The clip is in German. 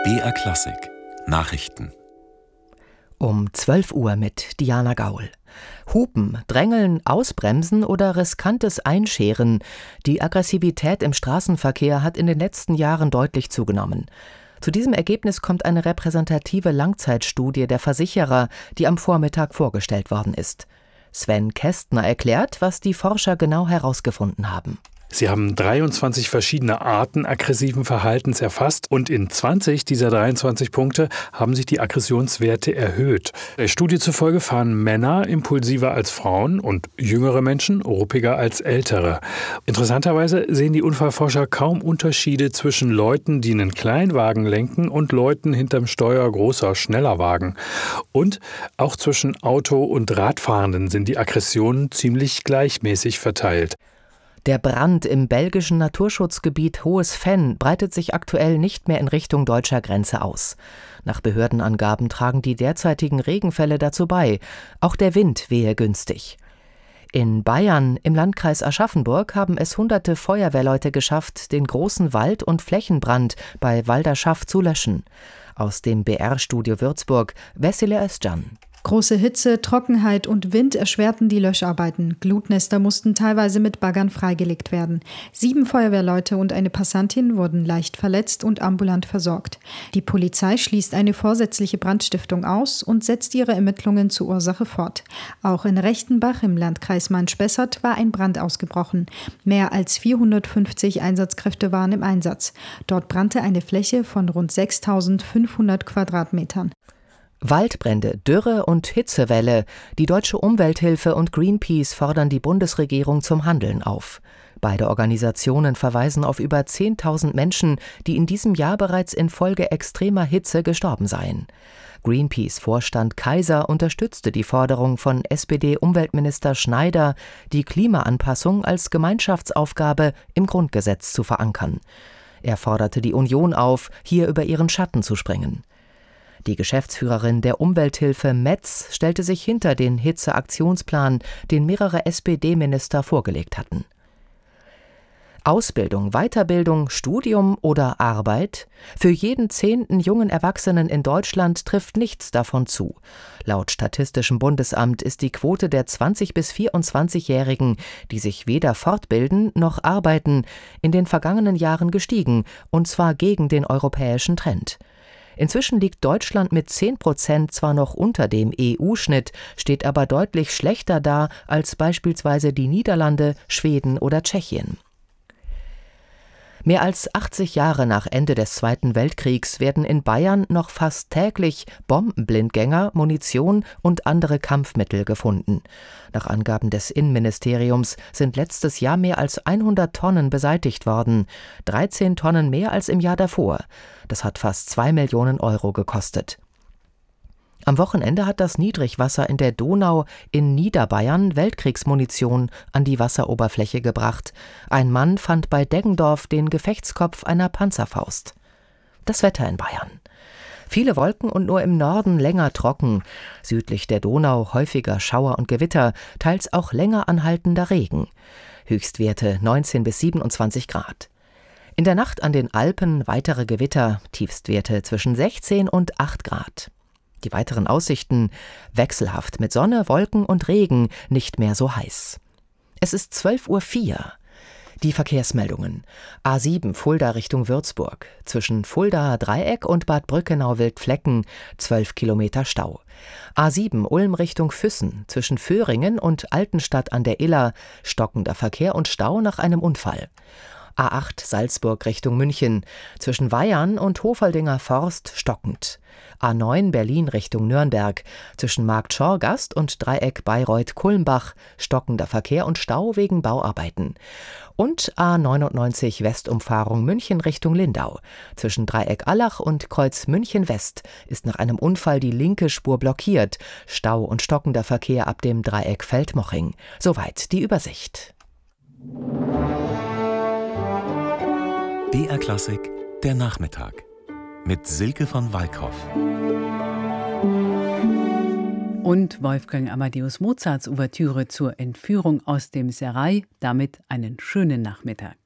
BR Klassik Nachrichten Um 12 Uhr mit Diana Gaul. Hupen, Drängeln, Ausbremsen oder riskantes Einscheren. Die Aggressivität im Straßenverkehr hat in den letzten Jahren deutlich zugenommen. Zu diesem Ergebnis kommt eine repräsentative Langzeitstudie der Versicherer, die am Vormittag vorgestellt worden ist. Sven Kästner erklärt, was die Forscher genau herausgefunden haben. Sie haben 23 verschiedene Arten aggressiven Verhaltens erfasst und in 20 dieser 23 Punkte haben sich die Aggressionswerte erhöht. Der Studie zufolge fahren Männer impulsiver als Frauen und jüngere Menschen ruppiger als ältere. Interessanterweise sehen die Unfallforscher kaum Unterschiede zwischen Leuten, die einen Kleinwagen lenken, und Leuten hinterm Steuer großer, schneller Wagen. Und auch zwischen Auto- und Radfahrenden sind die Aggressionen ziemlich gleichmäßig verteilt. Der Brand im belgischen Naturschutzgebiet Hohes Venn breitet sich aktuell nicht mehr in Richtung deutscher Grenze aus. Nach Behördenangaben tragen die derzeitigen Regenfälle dazu bei. Auch der Wind wehe günstig. In Bayern, im Landkreis Aschaffenburg, haben es hunderte Feuerwehrleute geschafft, den großen Wald- und Flächenbrand bei Walderschaff zu löschen. Aus dem BR-Studio Würzburg, Vesile Özcan. Große Hitze, Trockenheit und Wind erschwerten die Löscharbeiten. Glutnester mussten teilweise mit Baggern freigelegt werden. 7 Feuerwehrleute und eine Passantin wurden leicht verletzt und ambulant versorgt. Die Polizei schließt eine vorsätzliche Brandstiftung aus und setzt ihre Ermittlungen zur Ursache fort. Auch in Rechtenbach im Landkreis Main-Spessart war ein Brand ausgebrochen. Mehr als 450 Einsatzkräfte waren im Einsatz. Dort brannte eine Fläche von rund 6.500 Quadratmetern. Waldbrände, Dürre und Hitzewelle. Die Deutsche Umwelthilfe und Greenpeace fordern die Bundesregierung zum Handeln auf. Beide Organisationen verweisen auf über 10.000 Menschen, die in diesem Jahr bereits infolge extremer Hitze gestorben seien. Greenpeace-Vorstand Kaiser unterstützte die Forderung von SPD-Umweltminister Schneider, die Klimaanpassung als Gemeinschaftsaufgabe im Grundgesetz zu verankern. Er forderte die Union auf, hier über ihren Schatten zu springen. Die Geschäftsführerin der Umwelthilfe Metz stellte sich hinter den Hitzeaktionsplan, den mehrere SPD-Minister vorgelegt hatten. Ausbildung, Weiterbildung, Studium oder Arbeit? Für jeden 10. jungen Erwachsenen in Deutschland trifft nichts davon zu. Laut Statistischem Bundesamt ist die Quote der 20- bis 24-Jährigen, die sich weder fortbilden noch arbeiten, in den vergangenen Jahren gestiegen, und zwar gegen den europäischen Trend. Inzwischen liegt Deutschland mit 10% zwar noch unter dem EU-Schnitt, steht aber deutlich schlechter da als beispielsweise die Niederlande, Schweden oder Tschechien. Mehr als 80 Jahre nach Ende des Zweiten Weltkriegs werden in Bayern noch fast täglich Bombenblindgänger, Munition und andere Kampfmittel gefunden. Nach Angaben des Innenministeriums sind letztes Jahr mehr als 100 Tonnen beseitigt worden, 13 Tonnen mehr als im Jahr davor. Das hat fast 2 Millionen Euro gekostet. Am Wochenende hat das Niedrigwasser in der Donau in Niederbayern Weltkriegsmunition an die Wasseroberfläche gebracht. Ein Mann fand bei Deggendorf den Gefechtskopf einer Panzerfaust. Das Wetter in Bayern. Viele Wolken und nur im Norden länger trocken. Südlich der Donau häufiger Schauer und Gewitter, teils auch länger anhaltender Regen. Höchstwerte 19 bis 27 Grad. In der Nacht an den Alpen weitere Gewitter, Tiefstwerte zwischen 16 und 8 Grad. Die weiteren Aussichten: wechselhaft mit Sonne, Wolken und Regen, nicht mehr so heiß. Es ist 12:04 Uhr. Die Verkehrsmeldungen. A7 Fulda Richtung Würzburg. Zwischen Fuldaer Dreieck und Bad Brückenau-Wildflecken 12 Kilometer Stau. A7 Ulm Richtung Füssen. Zwischen Föhringen und Altenstadt an der Iller stockender Verkehr und Stau nach einem Unfall. A8 Salzburg Richtung München. Zwischen Weyarn und Hofoldinger Forst stockend. A9 Berlin Richtung Nürnberg. Zwischen Markt Schorgast und Dreieck Bayreuth-Kulmbach stockender Verkehr und Stau wegen Bauarbeiten. Und A99 Westumfahrung München Richtung Lindau. Zwischen Dreieck Allach und Kreuz München West ist nach einem Unfall die linke Spur blockiert. Stau und stockender Verkehr ab dem Dreieck Feldmoching. Soweit die Übersicht. BR Klassik, der Nachmittag. Mit Silke von Walkhoff. Und Wolfgang Amadeus Mozarts Ouvertüre zur Entführung aus dem Serail. Damit einen schönen Nachmittag.